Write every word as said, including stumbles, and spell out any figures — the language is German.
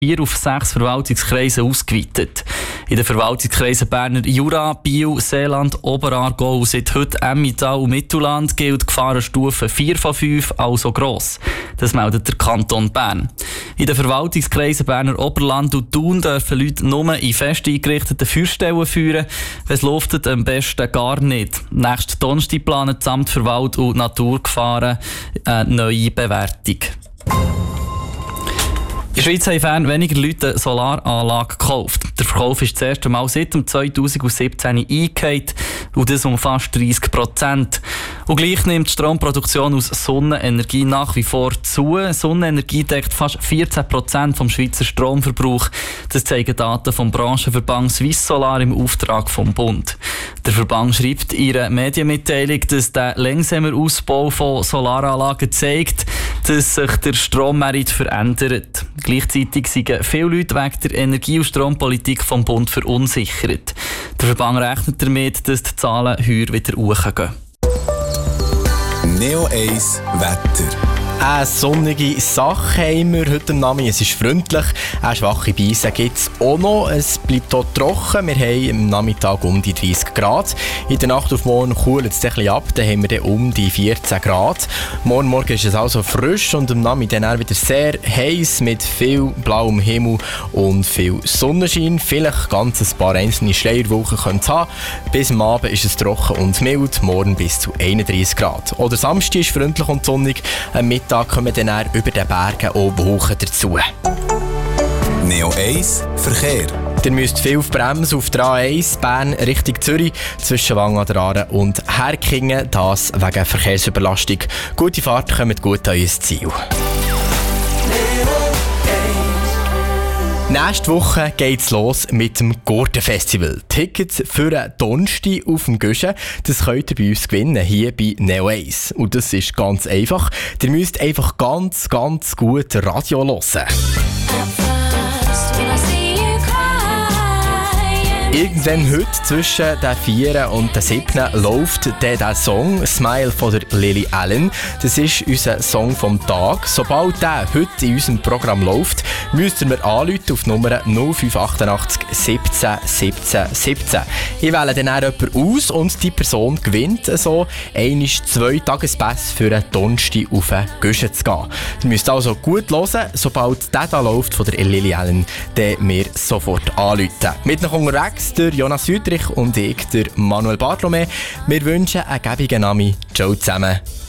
vier auf sechs Verwaltungskreise ausgeweitet. In den Verwaltungskreisen Berner Jura, Biel, Seeland, Oberaargau und seit heute Emmental und Mittelland gilt die Gefahrenstufe vier von fünf, also gross. Das meldet der Kanton Bern. In den Verwaltungskreisen Berner Oberland und Thun dürfen Leute nur in fest eingerichteten Feuerstellen führen. Wenn es luftet, am besten gar nicht. Nächsten Donnerstag planen das Amt für Wald- und Naturgefahren eine neue Bewertung. In der Schweiz haben fern weniger Leute eine Solaranlage gekauft. Der Verkauf ist das erste Mal seit zweitausendsiebzehn eingegangen und das um fast dreissig Prozent. Und gleich nimmt die Stromproduktion aus Sonnenenergie nach wie vor zu. Sonnenenergie deckt fast vierzehn Prozent vom Schweizer Stromverbrauch. Das zeigen Daten vom Branchenverband Swiss Solar im Auftrag vom Bund. Der Verband schreibt in ihrer Medienmitteilung, dass der langsamer Ausbau von Solaranlagen zeigt, dass sich der Strommarkt verändert. Gleichzeitig sind viele Leute wegen der Energie- und Strompolitik vom Bund verunsichert. Der Verband rechnet damit, dass die Zahlen heuer wieder hochgehen. Neo eins Wetter. Eine sonnige Sache haben wir heute Abend. Es ist freundlich. Eine schwache Beise gibt es auch noch. Es bleibt auch trocken. Wir haben am Nachmittag um die dreißig Grad. In der Nacht auf morgen kühlt es ein bisschen ab. Dann haben wir dann um die vierzehn Grad. Morgen Morgen ist es also frisch und am Nachmittag dann wieder sehr heiß mit viel blauem Himmel und viel Sonnenschein. Vielleicht ganz ein paar einzelne Schleierwolken können es haben. Bis am Abend ist es trocken und mild. Morgen bis zu einunddreißig Grad. Oder Samstag ist freundlich und sonnig. Am Mittag Da kommen dann über den Bergen auch Wolken dazu. Neo eins Verkehr. Ihr müsst viel auf Bremse auf der A eins Bern Richtung Zürich zwischen Wangen an der Aare und Herkingen. Das wegen Verkehrsüberlastung. Gute Fahrt, kommt gut an euer Ziel. Nächste Woche geht's los mit dem Gurtenfestival. Tickets für einen Donnerstag auf dem Guschen, das könnt ihr bei uns gewinnen, hier bei Neo eins. Und das ist ganz einfach. Ihr müsst einfach ganz, ganz gut Radio hören. Irgendwann heute zwischen den vier und den sieben läuft der, der Song «Smile» von der Lily Allen. Das ist unser Song vom Tag. Sobald der heute in unserem Programm läuft, müsst ihr mir anrufen auf die Nummer null fünf achtundachtzig siebzehn siebzehn siebzehn. Ich wähle dann auch jemanden aus und die Person gewinnt so einmal zwei Tagespässe für einen Donnerstag auf den Guschen zu gehen. Ihr müsst also gut hören, sobald der da läuft von der Lily Allen, dann mir sofort anrufen. Mit noch unterwegs der Jonas Südrich und ich, der Manuel Bartlome. Wir wünschen einen gäbigen Nami. Ciao zusammen.